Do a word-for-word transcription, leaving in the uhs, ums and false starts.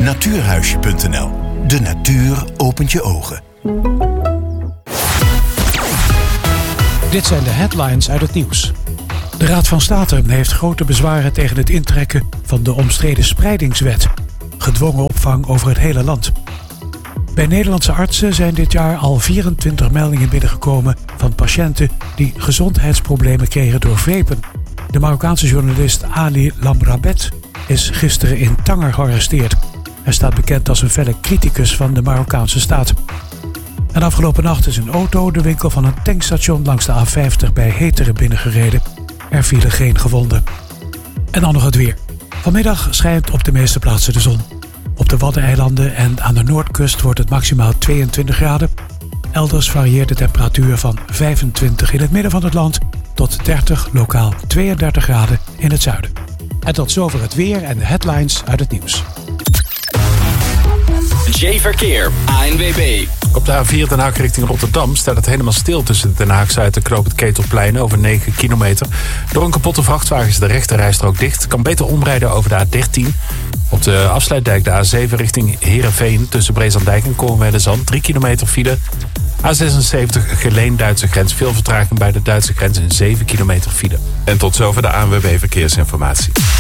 natuurhuisje punt n l. De natuur opent je ogen. Dit zijn de headlines uit het nieuws. De Raad van State heeft grote bezwaren tegen het intrekken van de omstreden spreidingswet. Gedwongen opvang over het hele land. Bij Nederlandse artsen zijn dit jaar al vierentwintig meldingen binnengekomen van patiënten die gezondheidsproblemen kregen door vapen. De Marokkaanse journalist Ali Lambrabet is gisteren in Tanger gearresteerd. Hij staat bekend als een felle criticus van de Marokkaanse staat. En afgelopen nacht is een auto de winkel van een tankstation langs de A vijftig bij Heteren binnengereden. Er vielen geen gewonden. En dan nog het weer. Vanmiddag schijnt op de meeste plaatsen de zon. Op de Waddeneilanden en aan de noordkust wordt het maximaal tweeëntwintig graden. Elders varieert de temperatuur van vijfentwintig in het midden van het land tot dertig, lokaal tweeëndertig graden in het zuiden. En tot zover het weer en de headlines uit het nieuws. J-Verkeer, A N W B. Op de A vier Den Haag richting Rotterdam staat het helemaal stil tussen Den Haag-Zuid en Knoop het Ketelplein over negen kilometer. Door een kapotte vrachtwagen is de rechte rijstrook dicht. Kan beter omrijden over de A dertien. Op de afsluitdijk de A zeven richting Heerenveen tussen Brezandijk en Koolwerderzand drie kilometer file. A zesenzeventig Geleen-Duitse grens. Veel vertraging bij de Duitse grens en zeven kilometer file. En tot zover de A N W B Verkeersinformatie.